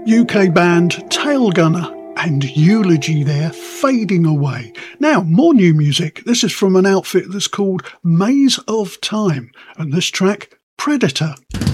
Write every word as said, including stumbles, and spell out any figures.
U K band Tailgunner and Eulogy there, Fading Away. Now, more new music. This is from an outfit that's called Maze of Time, and this track, Predator.